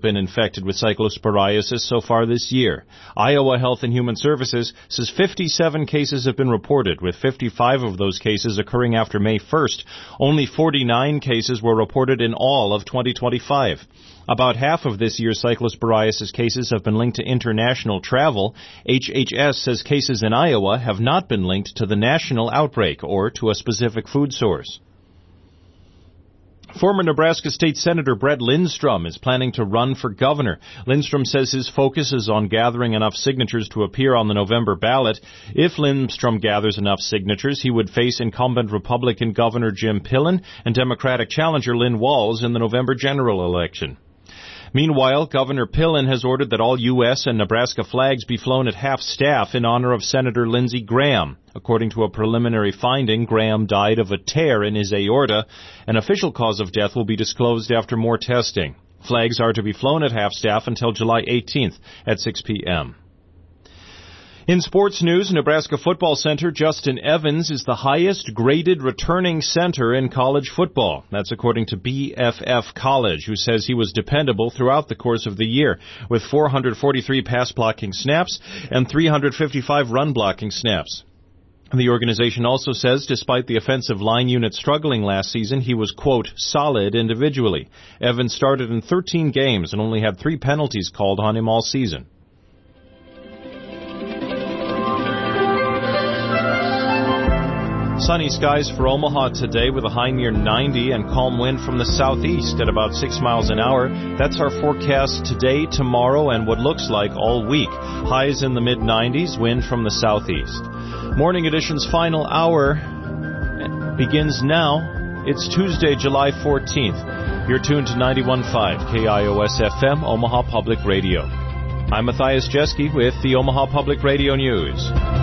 been infected with cyclosporiasis so far this year. Iowa Health and Human Services says 57 cases have been reported, with 55 of those cases occurring after May 1st. Only 49 cases were reported in all of 2025. About half of this year's cyclosporiasis cases have been linked to international travel. HHS says cases in Iowa have not been linked to the national outbreak or to a specific food source. Former Nebraska State Senator Brett Lindstrom is planning to run for governor. Lindstrom says his focus is on gathering enough signatures to appear on the November ballot. If Lindstrom gathers enough signatures, he would face incumbent Republican Governor Jim Pillen and Democratic challenger Lynn Walz in the November general election. Meanwhile, Governor Pillen has ordered that all U.S. and Nebraska flags be flown at half-staff in honor of Senator Lindsey Graham. According to a preliminary finding, Graham died of a tear in his aorta. An official cause of death will be disclosed after more testing. Flags are to be flown at half-staff until July 18th at 6 p.m. In sports news, Nebraska football center Justin Evans is the highest graded returning center in college football. That's according to BFF College, who says he was dependable throughout the course of the year, with 443 pass blocking snaps and 355 run blocking snaps. The organization also says despite the offensive line unit struggling last season, he was, quote, solid individually. Evans started in 13 games and only had 3 penalties called on him all season. Sunny skies for Omaha today with a high near 90 and calm wind from the southeast at about 6 miles an hour. That's our forecast today, tomorrow, and what looks like all week. Highs in the mid-90s, wind from the southeast. Morning Edition's final hour begins now. It's Tuesday, July 14th. You're tuned to 91.5 KIOS-FM, Omaha Public Radio. I'm Matthias Jeske with the Omaha Public Radio News.